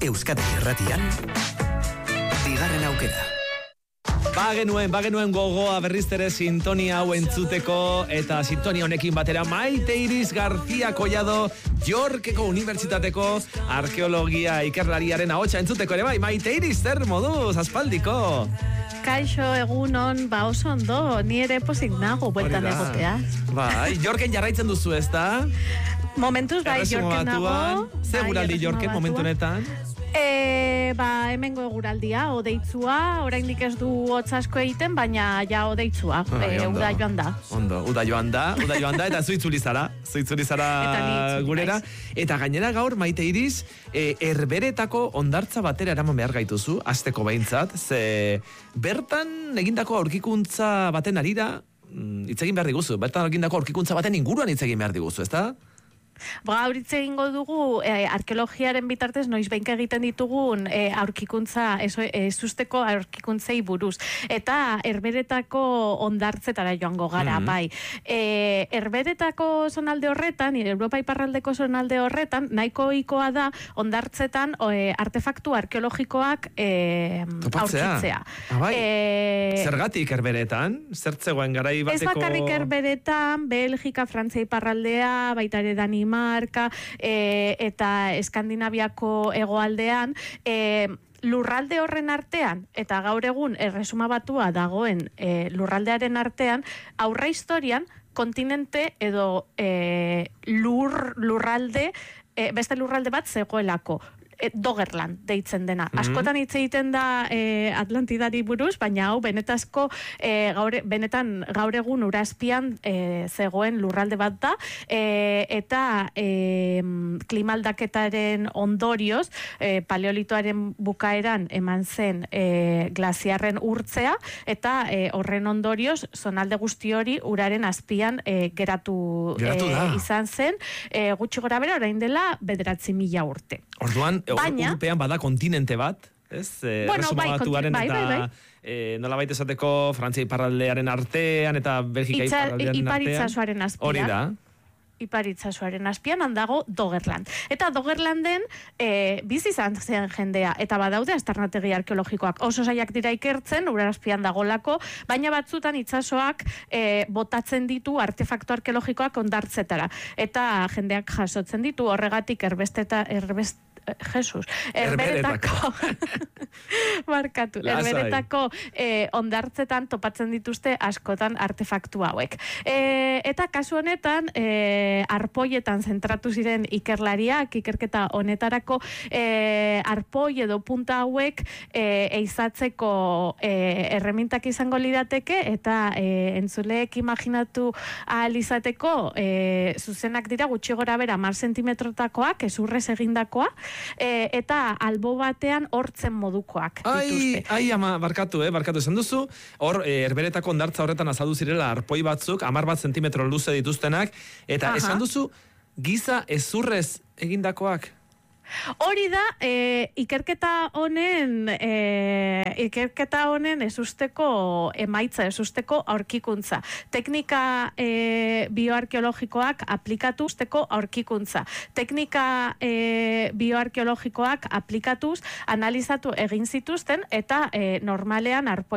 Euskadi Irratian, bigarren aukera. Bagenuen gogoa berriz ere sintonia hau entzuteko, eta sintonia honekin batera Maite Iris García Collado, Yorkeko Unibertsitateko arkeologia ikerlariaren ahotsa entzuteko ere bai. Maite Iris, zer moduz, aspaldiko? Kaixo, egunon, oso ondo, ni ere pozik nago, bueltan egotea. Bai, Yorken jarraitzen duzu, ez da? Momentuz, bai, Yorken nago. Ze guraldi Yorken momentu honetan? Hemengo eguraldia, odeitzua, oraindik ez du hotz asko egiten, baina ja odeitzua, uda joan da. Ondo, uda joan da, eta zuitzuli zara gurera. Eta gainera gaur, Maite Iris, Herberetako hondartza batera eraman behar gaituzu, asteko behintzat, ze bertan egindako aurkikuntza baten arira, hitz egin behar diguzu, bertan egindako aurkikuntza baten inguruan hitz egin behar diguzu, ez da? Hauritze egingo dugu arkeologiaren bitartez noiz behinka egiten ditugun aurkikuntza, ezusteko aurkikuntzei buruz. Eta Herberetako hondartzetara joango gara, bai. Herberetako zonalde horretan, Europa iparraldeko zonalde horretan, nahiko ohikoa da hondartzetan artefaktu arkeologikoak aurkitzea. Zergatik Herberetan? Zertzegoen garai bateko... Ez bakarrik Herberetan, Belgika, Frantzia iparraldea, baita ere Danimarka eta Eskandinaviako hegoaldean, lurralde horren artean, eta gaur egun erresuma batua dagoen lurraldearen artean, aurre historian, kontinente edo lurralde, beste lurralde bat zegoelako. Doggerland deitzen dena. Askotan hitz egiten da Atlantidari buruz, baina hau benetazko benetan gaur egun urazpian zegoen lurralde bat da, eta klimaldaketaren ondorioz paleolitoaren bukaeran eman zen glaziarren urtzea, eta horren ondorioz zonalde guzti hori uraren azpian geratu izan zen, gutxi gora bera orain dela 9.000 urte. Orduan, European bada kontinente bat, ez? Erresuma Batuaren eta nolabait esateko Frantzia iparraldearen artean eta Belgika iparraldearen artean. Iparitzasoaren azpian. Hori da. Iparitzasoaren azpian handago Doggerland. Eta Doggerlanden bizi izan zen jendea, eta badaude aztarnategi arkeologikoak. Oso zailak dira ikertzen, ura azpian dagolako, baina batzutan itsasoak botatzen ditu artefaktu arkeologikoak hondartzetara. Eta jendeak jasotzen ditu, horregatik Herberetako hondartzetan topatzen dituzte askotan artefaktu hauek. Eta kasu honetan, arpoietan zentratu ziren ikerlariak, ikerketa honetarako arpoi edo punta hauek eizatzeko erremintak izango lirateke, eta entzuleek imaginatu ahal izateko zuzenak dira gutxi gora bera 10 zentimetrotakoak, ezurrez egindakoa, eta albo batean hortzen modukoak dituzte. Ama, barkatu esan duzu, hor Herberetako hondartza horretan azaldu zirela arpoi batzuk, 10 zentimetro luze dituztenak, eta esan duzu, giza ezurrez egindakoak? Hori da, ikerketa honen ezusteko emaitza, ezusteko aurkikuntza. Teknika bioarkeologikoak aplikatuz aurkikuntza. Teknika bioarkeologikoak aplikatuz analizatu egin zituzten, eta normalean arpoi